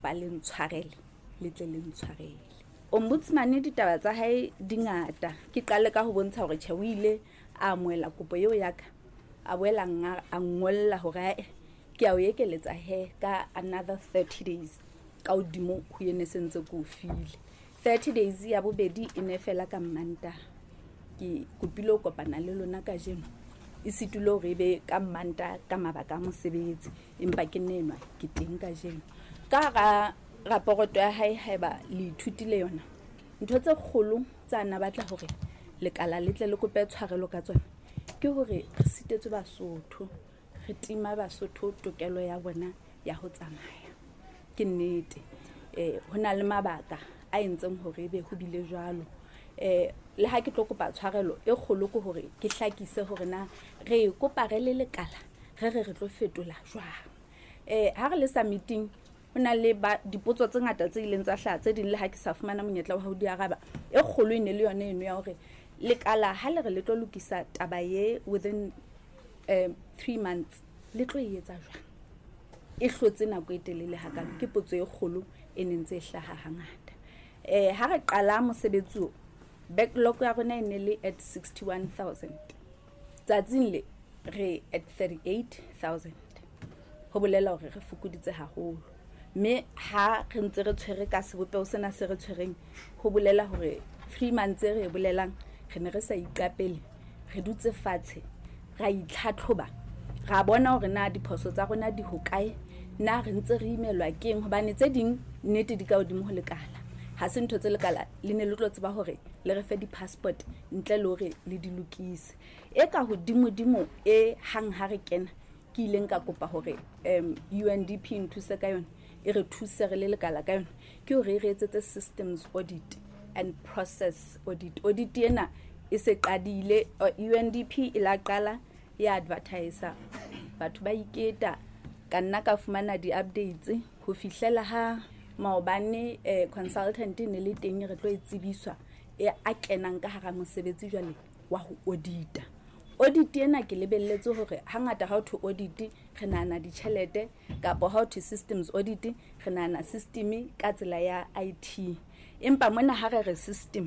ba le ntshwarele le tle le ntshwarele. Ombudsman ditaba tsa hae di ngata. Ke qale ka ho bontsha hore tjhe o ile a amoela kopo eo ya ka, a boela a ngolla hore ke a o ekeletsa ka another 30 days ka hodimo ho ene sentse ko file. 30 days ya bobedi e ne fela ka Mantaha. Ke kopile ho kopana le lona ka jeno e situlo re be ka Mantaha ka mabaka a mosebetsi, empa ke nenwa ke teng ka jeno. Ka ga raporoto ya hae haeba le ithutile yona, ntho tse kgolo tsana batla hore lekala le tle le kope tshwarelo ka tsona ke hore re sitetswe Basotho, re tima Basotho tokelo ya bona ya ho tsamaya. Ke nnete hona le mabaka a entseng hore ebe ho bile jwalo. Le ha ke tlo kopa tshwarelo e kgolo ke hore ke hlakise hore na re kopa re le lekala re tlo fetola jwang. Ha re le sa meeting hona le dipotso tse ngata tse ileng tsa hlaha tse ding le ha ke sa fumana monyetla wa ho di araba. E kgolo ine le yone eno ya hore lekala ha le re le tlo lokisa taba ye within 3 months le tlo etsa jwang. E hlotse nako e telele hakalo, ke potso e kgolo e nentse e hlaha hangata. Ha re qala mosebetsi o, backlog ya rona e ne le at 61,000, tsatsing le re at 38,000. Ho bolela hore re fokoditse haholo, mme ha re ntse re tshwere ka sebopeho sena se re tshwereng, ho bolela hore 3 months re bolelang re ne re sa iqapele, re dutse fatshe ra itlhatlhoba, ra bona hore na diphoso tsa rona di hokae, na re ntse re imelwa keng, hobane tse ding nnete di ka hodimo ho lekala. Ha se ntho tse lekala le ne le tlo tseba hore le re fe di-passport ntle le hore le di lokise. E ka hodimo e hang ha re kena ke ileng ka kopa hore UNDP nthuse ka yona, e re thuse re le lekala ka yona, ke hore re etsetse systems audit and process audit. Audit ena e se qadile, UNDP e la qala ya advertise, batho ba iketa, ka nna ka fumana di-updates ho fihlela ha maobane consultant ne le teng re tlo e tsebiswa a kenang ka hara mosebetsi jwale wa ho audita. Audit ena ke lebelletse hore hangata ha ho thwe audit re nahana ditjhelete, kapa ha ho thwe systems audit re nahana system ka tsela ya IT. Empa mona ha re system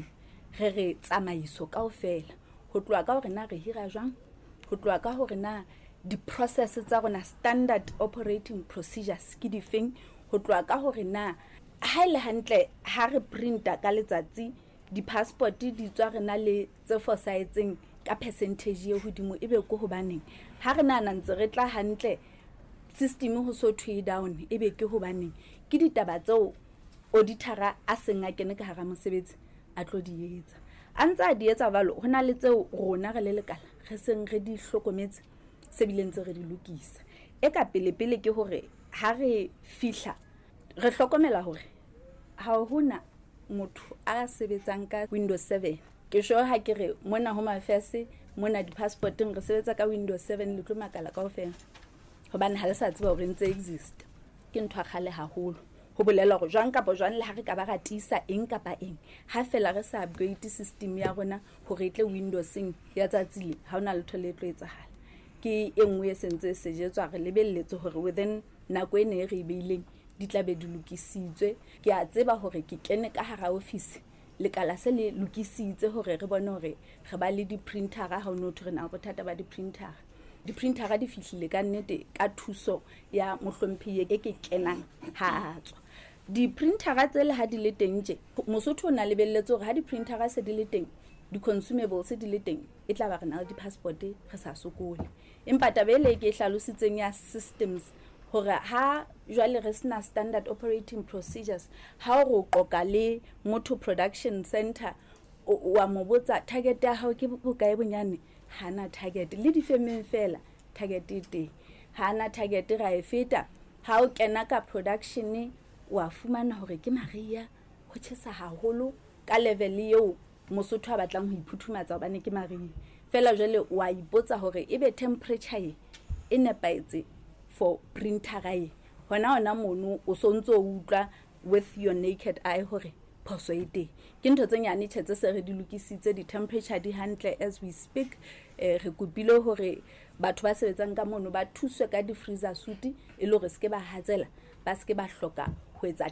re tsamaiso kaofela, ho tloha ka hore na re hira jwang, ho tloha ka hore na di-process tsa rona, standard operating procedures ke difeng, ho tloha ka hore na ha ile hantle ha re printa ka letsatsi di-passport di tswa rena le tse fosahetseng ka percentage e hodimo, ebe ko hobaneng ha re nahana ntse re tla hantle system ho so thwe down, ebe ke hobaneng. Ke ditaba tseo auditora a seng a kene ka hara mosebetsi a tlo di etsa. A ntse a di etsa jwalo, hona le tseo rona re le lekala re seng re di hlokometse, se bileng tse re di lokisa. E ka pele ke hore ha re fihla re hlokomela hore ha hona motho a sebetsang ka Windows 7. Ke ha ke re mona Home Affairs, mona di-passporting re sebetsa ka Windows 7 le tlo makala kaofela, hobane ha le sa tseba hore ntse exist. Ke ntho a kgale haholo, ho bolela hore jwang kapa jwang le ha re ka ba ratisa eng kapa eng, ha fela re sa upgrade system ya rona hore tle Windowsing ya tsatsile, ha hona letho le tlo etsahala. Ke engwe e sentse se jetswa re lebelletse hore within nako ene e re beileng di tla be di lokisitswe. Ke a tseba hore ke kene ka hara office lekala se le lokisitse hore re bone hore re ba le di-printera, ha ono thwe re na bothata ba di-printera. Di-printera di fihlile ka nnete ka thuso ya mohlomphi e ke kenang ha atswa. Di-printera tse le ha di le teng tje, Mosotho o na lebelletse hore ha di-printera se di le teng, di-consumables di le teng, e tla ba re na le di-passport re sa sokole. Empa tabele ke hlalositseng ya systems hore ha jwale re sena standard operating procedures, ha o qoqa le motho production center wa mo botsa target ya hao ke bokae bonyane, hana target. Le difemeng fela target e teng, hana target ra e feta. Ha o kena ka production wa fumana hore ke Maria ho tshesa haholo ka level eo Mosotho a batlang ho iphuthumatsa hobane ke Maria fela. Jwale wa ipotsa hore ebe temperature e nepaetse for printer e, hona mono o sontso utlwa with your naked eye hore phoso e teng. Ke ntho tse nyane tshetse se re di lokisitse, di-temperature di hantle as we speak. Re kopile hore batho ba sebetsang ka mono ba thuswe ka di-freezer suit e le hore se ke ba hatsela, ba se ke ba hloka ho etsa